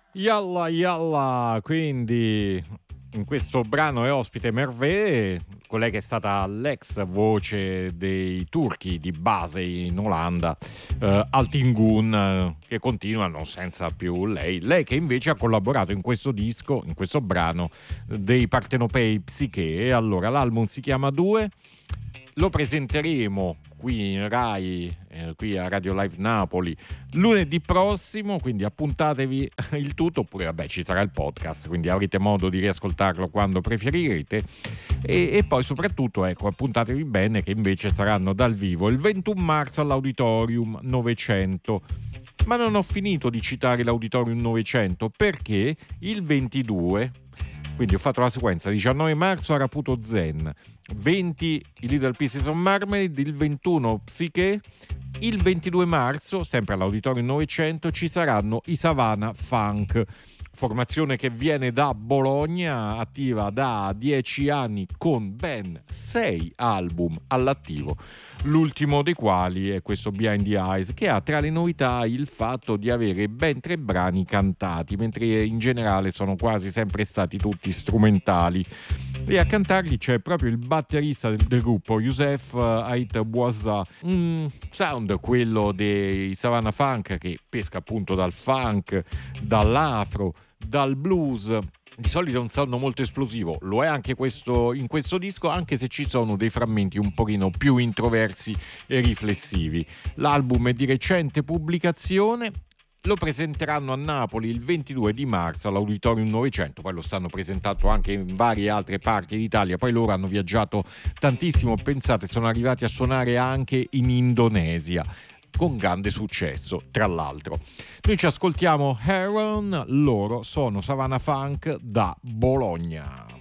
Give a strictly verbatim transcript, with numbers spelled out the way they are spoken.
Yalla yalla, quindi in questo brano è ospite Merve, colei che è stata l'ex voce dei turchi di base in Olanda, eh, Altingun, eh, che continuano senza più lei. Lei che invece ha collaborato in questo disco, in questo brano dei Partenopei Psiche. Allora, l'album si chiama Due, lo presenteremo qui in Rai, eh, qui a Radio Live Napoli lunedì prossimo, quindi appuntatevi il tutto, oppure vabbè ci sarà il podcast, quindi avrete modo di riascoltarlo quando preferirete e, e poi soprattutto ecco appuntatevi bene che invece saranno dal vivo il ventuno marzo all'Auditorium novecento. Ma non ho finito di citare l'Auditorium novecento perché il ventidue, quindi ho fatto la sequenza diciannove marzo a Raputo Zen, venti i Little Pieces of Marmalade, il ventuno Psiche, il ventidue marzo, sempre all'Auditorium novecento, ci saranno i Savannah Funk, formazione che viene da Bologna, attiva da dieci anni con ben sei album all'attivo, l'ultimo dei quali è questo Behind the Eyes, che ha tra le novità il fatto di avere ben tre brani cantati, mentre in generale sono quasi sempre stati tutti strumentali. E a cantarli c'è proprio il batterista del, del gruppo, Youssef Ait Bouazza, un sound, quello dei Savannah Funk, che pesca appunto dal funk, dall'afro, dal blues. Di solito è un sound molto esplosivo, lo è anche questo, in questo disco, anche se ci sono dei frammenti un pochino più introversi e riflessivi. L'album è di recente pubblicazione, lo presenteranno a Napoli il ventidue di marzo all'Auditorium novecento, poi lo stanno presentando anche in varie altre parti d'Italia, poi loro hanno viaggiato tantissimo, pensate, sono arrivati a suonare anche in Indonesia, con grande successo, tra l'altro. Noi ci ascoltiamo Heron, loro sono Savannah Funk da Bologna.